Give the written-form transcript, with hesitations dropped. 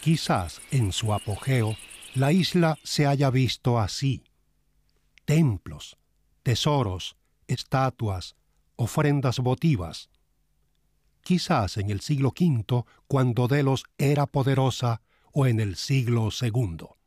Quizás en su apogeo la isla se haya visto así: templos, tesoros, estatuas, ofrendas votivas. Quizás en el siglo V, cuando Delos era poderosa, o en el siglo II.